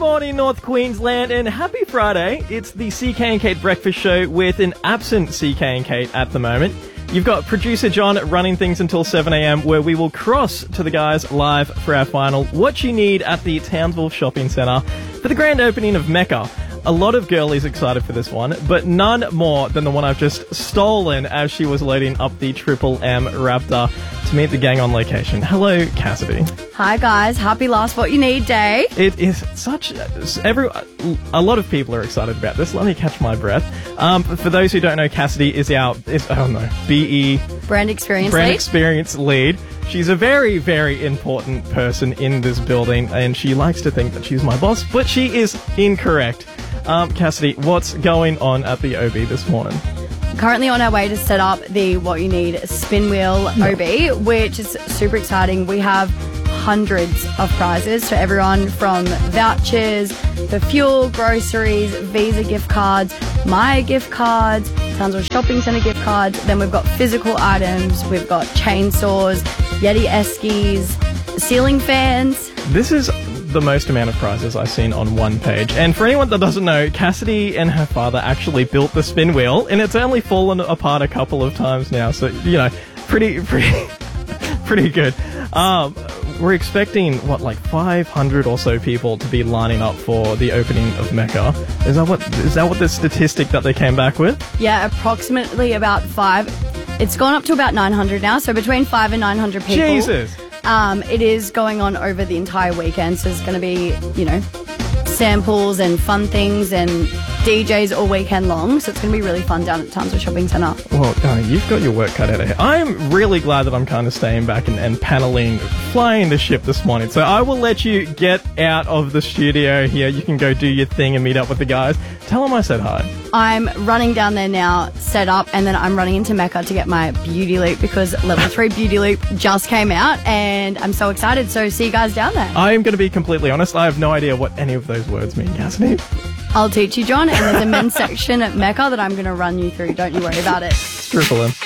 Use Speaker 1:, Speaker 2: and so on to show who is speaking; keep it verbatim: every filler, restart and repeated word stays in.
Speaker 1: morning, North Queensland, and happy Friday. It's the C K and Kate Breakfast Show with an absent C K and Kate at the moment. You've got producer John running things until seven a.m, where we will cross to the guys live for our final What You Need at the Townsville Shopping Centre for the grand opening of Mecca. A lot of girlies excited for this one, but none more than the one I've just stolen as she was loading up the Triple M Raptor to meet the gang on location. Hello, Cassidy.
Speaker 2: Hi guys, happy last What You Need day.
Speaker 1: It is such... Every, a lot of people are excited about this. Let me catch my breath. Um, for those who don't know, Cassidy is our... Is, oh no, B E...
Speaker 2: Brand Experience
Speaker 1: Brand
Speaker 2: Lead.
Speaker 1: Experience Lead. She's a very, very important person in this building, and she likes to think that she's my boss, but she is incorrect. Um, Cassidy, what's going on at the O B this morning?
Speaker 2: Currently on our way to set up the What You Need spin wheel
Speaker 1: No.
Speaker 2: O B, which is super exciting. We have hundreds of prizes to everyone, from vouchers for fuel, groceries, Visa gift cards, Maya gift cards, Townsville Shopping Centre gift cards. Then we've got physical items. We've got chainsaws, Yeti Eskies, ceiling fans.
Speaker 1: This is the most amount of prizes I've seen on one page. And for anyone that doesn't know, Cassidy and her father actually built the spin wheel, and it's only fallen apart a couple of times now. So, you know, pretty, pretty, pretty good. Um, we're expecting, what, like five hundred or so people to be lining up for the opening of Mecca. Is that what, is that what the statistic that they came back with?
Speaker 2: Yeah, approximately about five. It's gone up to about nine hundred now, so between five and nine hundred people.
Speaker 1: Jesus!
Speaker 2: Um, it is going on over the entire weekend, so there's going to be, you know, samples and fun things and D Js all weekend long, so it's going to be really fun down at the Townsville Shopping Centre.
Speaker 1: Well, uh, you've got your work cut out of here. I'm really glad that I'm kind of staying back and, and paneling, flying the ship this morning. So I will let you get out of the studio here. You can go do your thing and meet up with the guys. Tell them I said hi.
Speaker 2: I'm running down there now, set up, and then I'm running into Mecca to get my Beauty Loop, because level three Beauty Loop just came out, and I'm so excited. So see you guys down there.
Speaker 1: I am going to be completely honest. I have no idea what any of those words mean, Cassidy.
Speaker 2: I'll teach you, John, and there's a men's section at Mecca that I'm going to run you through. Don't you worry about it.
Speaker 1: Triple M.